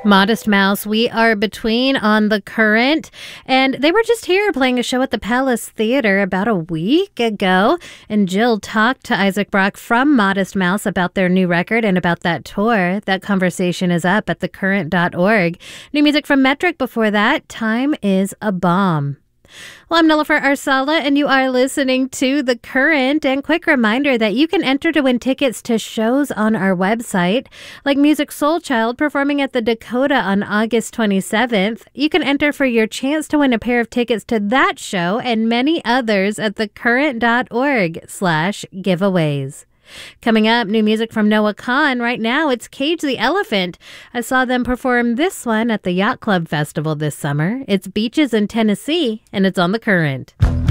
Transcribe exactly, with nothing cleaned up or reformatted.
Modest Mouse, We Are Between on The Current. And they were just here playing a show at the Palace Theater about a week ago. And Jill talked to Isaac Brock from Modest Mouse about their new record and about that tour. That conversation is up at the current dot org. New music from Metric before that, Time is a Bomb. Well, I'm Nilofer Arsala, and you are listening to The Current. And quick reminder that you can enter to win tickets to shows on our website, like Musiq Soulchild performing at the Dakota on August twenty-seventh. You can enter for your chance to win a pair of tickets to that show and many others at the current dot org slash giveaways. Coming up, new music from Noah Kahan. Right now, it's Cage the Elephant. I saw them perform this one at the Yacht Club Festival this summer. It's Beaches in Tennessee, and it's on The Current.